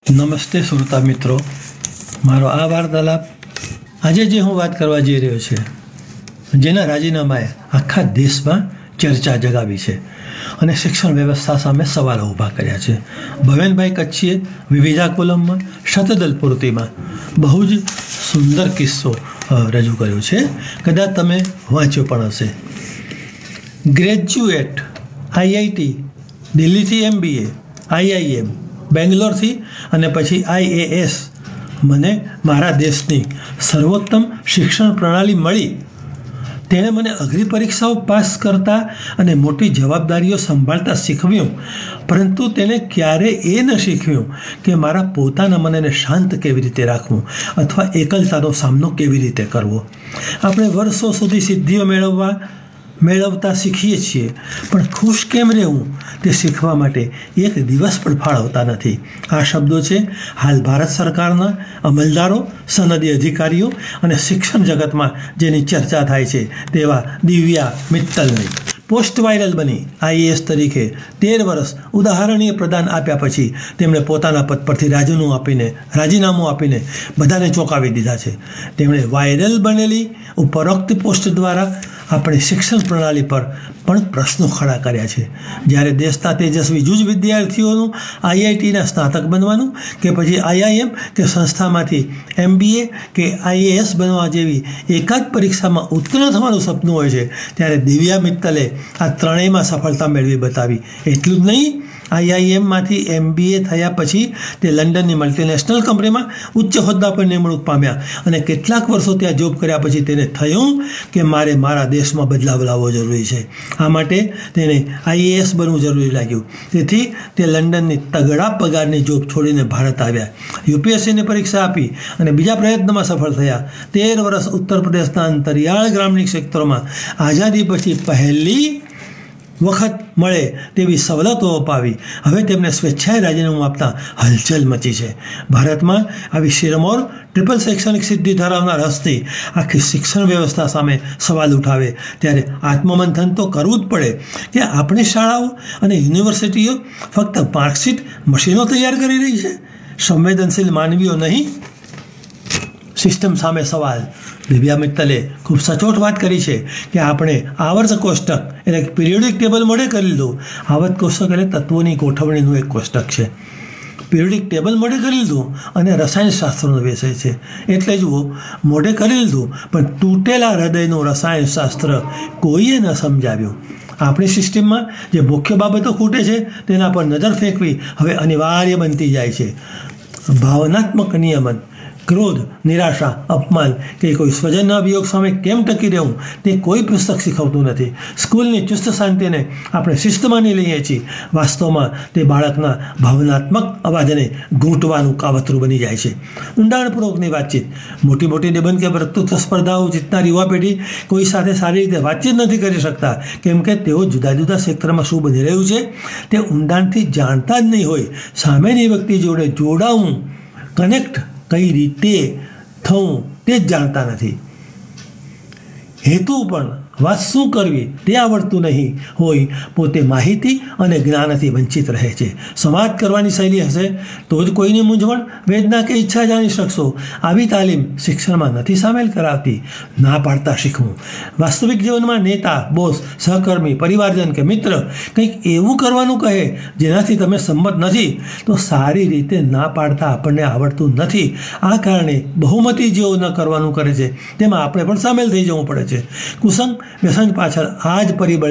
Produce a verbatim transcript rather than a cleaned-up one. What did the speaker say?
નમસ્તે શ્રોતા મિત્રો, મારો આ વાર્તાલાપ આજે જે હું વાત કરવા જઈ રહ્યો છે, જેના રાજીનામાએ આખા દેશમાં ચર્ચા જગાવી છે અને શિક્ષણ વ્યવસ્થા સામે સવાલો ઊભા કર્યા છે. ભવેનભાઈ કચ્છીએ વિવિધા કોલમમાં શતદલ પૂર્તિમાં બહુ જ સુંદર કિસ્સો રજૂ કર્યો છે. કદાચ તમે વાંચ્યો પણ હશે. ગ્રેજ્યુએટ આઈઆઈટી, દિલ્હીથી એમબીએ, આઈઆઈએમ, બેંગ્લોરથી અને પછી આઈએએસ, મને મારા દેશની સર્વોત્તમ શિક્ષણ પ્રણાલી મળી. તેણે મને અઘરી પરીક્ષાઓ પાસ કરતા અને મોટી જવાબદારીઓ સંભાળતા શીખવ્યું, પરંતુ તેને ક્યારે એ ન શીખવ્યું કે મારા પોતાના મનને શાંત કેવી રીતે રાખવું અથવા એકલતાનો સામનો કેવી રીતે કરવો. આપણે વર્ષો સુધી સિદ્ધિઓ મેળવવા મેળવતા શીખીએ છીએ, પણ ખુશ કેમ રહેવું તે શીખવા માટે એક દિવસ પણ ફાળવતા નથી. આ શબ્દો છે હાલ ભારત સરકારના અમલદારો, સનદી અધિકારીઓ અને શિક્ષણ જગતમાં જેની ચર્ચા થાય છે તેવા દિવ્યા મિત્તલની. પોસ્ટ વાયરલ બની આઈએએસ તરીકે તેર વર્ષ ઉદાહરણીય પ્રદાન આપ્યા પછી તેમણે પોતાના પદ પરથી રાજીનામું આપીને રાજીનામું આપીને બધાને ચોંકાવી દીધા છે. તેમણે વાયરલ બનેલી ઉપરોક્ત પોસ્ટ દ્વારા આપણે શિક્ષણ પ્રણાલી પર પણ પ્રશ્નો ખડા કર્યા છે. જ્યારે દેશના તેજસ્વી જૂજ વિદ્યાર્થીઓનું આઈઆઈટીના સ્નાતક બનવાનું કે પછી આઈઆઈએમ કે સંસ્થામાંથી એમબીએ કે આઈએએસ બનવા જેવી એકાદ પરીક્ષામાં ઉત્તીર્ણ થવાનું સપનું હોય છે, ત્યારે દિવ્યા મિત્તલે આ ત્રણેયમાં સફળતા મેળવી બતાવી. એટલું જ નહીં, આઈઆઈએમમાંથી એમબીએ થયા પછી તે લંડનની મલ્ટીનેશનલ કંપનીમાં ઉચ્ચ હોદ્દા પર નિમણૂક પામ્યા અને કેટલાક વર્ષો ત્યાં જોબ કર્યા પછી તેને થયું કે મારે મારા દેશમાં બદલાવ લાવવો જરૂરી છે. આ માટે તેને આઈએએસ બનવું જરૂરી લાગ્યું. તેથી તે લંડનની તગડા પગારની જોબ છોડીને ભારત આવ્યા. યુપીએસસીની પરીક્ષા આપી અને બીજા પ્રયત્નમાં સફળ થયા. તેર વર્ષ ઉત્તર પ્રદેશના અંતરિયાળ ગ્રામીણ ક્ષેત્રોમાં આઝાદી પછી પહેલી વખત મળે તેવી સવલતો અપાવી. હવે તેમને સ્વેચ્છાએ રાજીનામું આપતા હલચલ મચી છે. ભારતમાં આવી શિરમોર ટ્રિપલ શૈક્ષણિક સિદ્ધિ ધરાવનાર હસ્તી આખી શિક્ષણ વ્યવસ્થા સામે સવાલ ઉઠાવે ત્યારે આત્મમંથન તો કરવું જ પડે કે આપણી શાળાઓ અને યુનિવર્સિટીઓ ફક્ત માર્કશીટ મશીનો તૈયાર કરી રહી છે, સંવેદનશીલ માનવીઓ નહીં. સિસ્ટમ સામે સવાલ. દિવ્યા મિત્તલે ખૂબ સચોટ વાત કરી છે કે આપણે આવર્ત કોષ્ટક એટલે પિરિયોડિક ટેબલ મોઢે કરી લીધું. આવર્ત કોષ્ટક એટલે તત્વોની ગોઠવણીનું એક કોષ્ટક છે. પિરિયોડિક ટેબલ મોઢે કરી લીધું અને રસાયણશાસ્ત્રનો વિષય છે એટલે જુઓ, મોઢે કરી લીધું પણ તૂટેલા હૃદયનું રસાયણશાસ્ત્ર કોઈએ ન સમજાવ્યું. આપણી સિસ્ટમમાં જે મુખ્ય બાબતો ખૂટે છે તેના પર નજર ફેંકવી હવે અનિવાર્ય બનતી જાય છે. ભાવનાત્મક નિયમન, ક્રોધ, નિરાશા, અપમાન કે કોઈ સ્વજનના અભિયોગ સામે કેમ ટકી રહેવું તે કોઈ પુસ્તક શીખવતું નથી. સ્કૂલની ચુસ્ત શાંતિને આપણે શિસ્ત માની લઈએ છીએ. વાસ્તવમાં તે બાળકના ભાવનાત્મક અવાજને ઘૂંટવાનું કાવતરું બની જાય છે. ઊંડાણપૂર્વકની વાતચીત. મોટી મોટી નિબંધ કે વક્તૃત્વ સ્પર્ધાઓ જીતનાર યુવા પેઢી કોઈ સાથે સારી રીતે વાતચીત નથી કરી શકતા, કેમ કે તેઓ જુદા જુદા ક્ષેત્રમાં શું બની રહ્યું છે તે ઊંડાણથી જાણતા જ નહીં હોય. સામેની વ્યક્તિ જોડે જોડાવું, કનેક્ટ કઈ રીતે થવું તે જ જાણતા નથી. હેતુ પણ વાત શું કરવી તે આવડતું નહીં હોય, પોતે માહિતી અને જ્ઞાનથી વંચિત રહે છે. સંવાદ કરવાની શૈલી હશે તો જ કોઈની મૂંઝવણ, વેદના કે ઈચ્છા જાણી શકશો. આવી તાલીમ શિક્ષણમાં નથી સામેલ કરાવતી. ના પાડતા શીખવું. વાસ્તવિક જીવનમાં નેતા, બોસ, સહકર્મી, પરિવારજન કે મિત્ર કંઈક એવું કરવાનું કહે જેનાથી તમે સંમત નથી તો સારી રીતે ના પાડતા આપણને આવડતું નથી. આ કારણે બહુમતી જેઓ ન કરવાનું કરે છે તેમાં આપણે પણ સામેલ થઈ જવું પડે છે. કુસંગ વ્યસન પાછળ આ જ પરિબળ